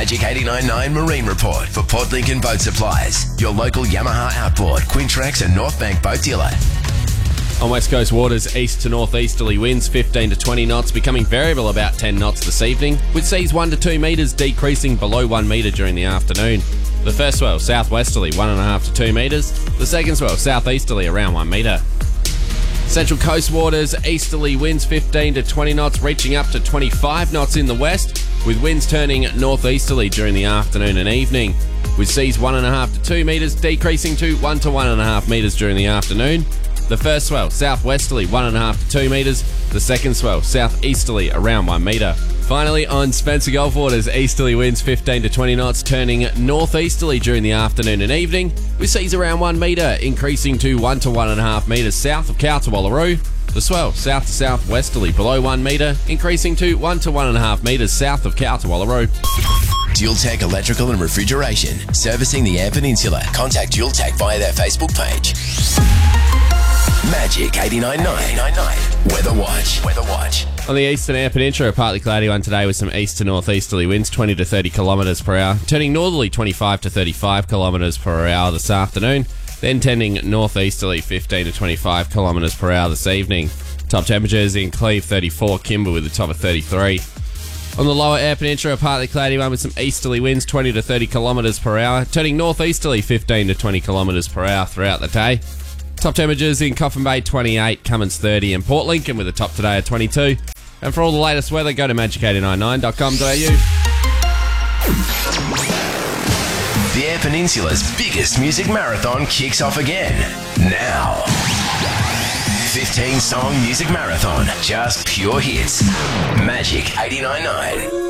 Magic 89.9 Marine Report for Port Lincoln Boat Supplies, your local Yamaha outboard, Quintrex and North Bank boat dealer. On West Coast waters, east to northeasterly winds 15 to 20 knots, becoming variable about 10 knots this evening, with seas 1 to 2 metres decreasing below 1 metre during the afternoon. The first swell southwesterly 1.5 to 2 metres, the second swell southeasterly around 1 metre. Central coast waters, easterly winds 15 to 20 knots, reaching up to 25 knots in the west, with winds turning northeasterly during the afternoon and evening, with seas 1.5 to 2 metres decreasing to 1 to 1.5 metres during the afternoon. The first swell southwesterly 1.5 to 2 metres, the second swell southeasterly around 1 metre. Finally, on Spencer Gulf waters, easterly winds 15 to 20 knots, turning northeasterly during the afternoon and evening, with seas around 1 metre, increasing to 1 to 1.5 metres south of Cowtawallaroo. The swell south to southwesterly below 1 metre, increasing to 1 to 1.5 metres south of Cowtawallaroo. Dual Tech Electrical and Refrigeration, servicing the Eyre Peninsula. Contact Dual Tech via their Facebook page. Magic 89.9 Weather Watch. On the eastern Eyre Peninsula, a partly cloudy one today with some east to northeasterly winds 20 to 30 kilometres per hour, turning northerly 25 to 35 kilometres per hour this afternoon, then tending northeasterly 15 to 25 kilometres per hour this evening. Top temperatures in Cleve 34, Kimber with a top of 33. On the lower Eyre Peninsula, a partly cloudy one with some easterly winds 20 to 30 kilometres per hour, turning northeasterly 15 to 20 kilometres per hour throughout the day. Top temperatures in Coffin Bay 28, Cummins 30 and Port Lincoln with a top today of 22. And for all the latest weather, go to magic89.9.com.au. The Eyre Peninsula's biggest music marathon kicks off again. Now. 15-song music marathon. Just pure hits. Magic 89.9.